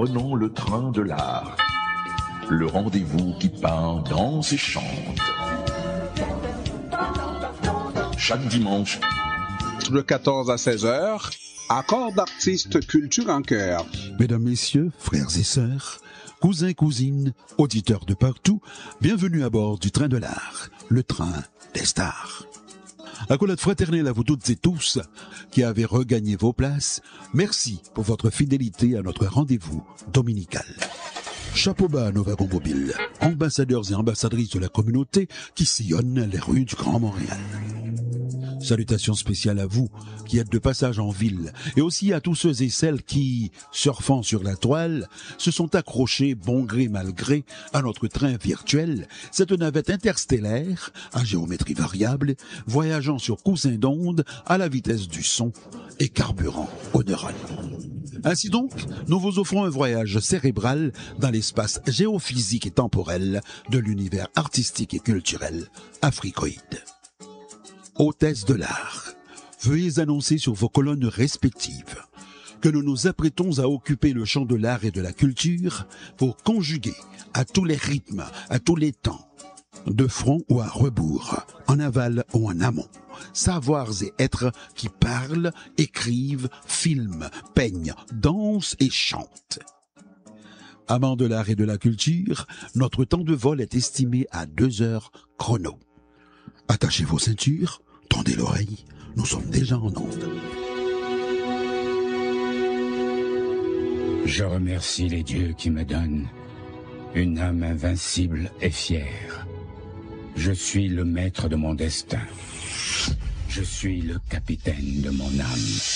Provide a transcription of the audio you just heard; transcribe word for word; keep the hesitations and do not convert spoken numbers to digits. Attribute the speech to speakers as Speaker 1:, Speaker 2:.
Speaker 1: Prenons le train de l'art, le rendez-vous qui peint, danse et chante. Chaque dimanche,
Speaker 2: de quatorze à seize heures, accord d'artistes culture en chœur.
Speaker 3: Mesdames, messieurs, frères et sœurs, cousins, cousines, auditeurs de partout, bienvenue à bord du train de l'art, le train des stars. Accolade fraternelle à vous toutes et tous qui avez regagné vos places. Merci pour votre fidélité à notre rendez-vous dominical. Chapeau bas à nos wagons mobiles, ambassadeurs et ambassadrices de la communauté qui sillonnent les rues du Grand Montréal. Salutations spéciales à vous qui êtes de passage en ville et aussi à tous ceux et celles qui, surfant sur la toile, se sont accrochés bon gré mal gré à notre train virtuel, cette navette interstellaire à géométrie variable, voyageant sur coussin d'onde à la vitesse du son et carburant aux neurones. Ainsi donc, nous vous offrons un voyage cérébral dans l'espace géophysique et temporel de l'univers artistique et culturel africoïde. Hôtesse de l'art, veuillez annoncer sur vos colonnes respectives que nous nous apprêtons à occuper le champ de l'art et de la culture pour conjuguer à tous les rythmes, à tous les temps, de front ou à rebours, en aval ou en amont, savoirs et êtres qui parlent, écrivent, filment, peignent, dansent et chantent. Amants de l'art et de la culture, notre temps de vol est estimé à deux heures chrono. Attachez vos ceintures, tendez l'oreille, nous sommes déjà en onde.
Speaker 4: Je remercie les dieux qui me donnent une âme invincible et fière. Je suis le maître de mon destin. Je suis le capitaine de mon âme.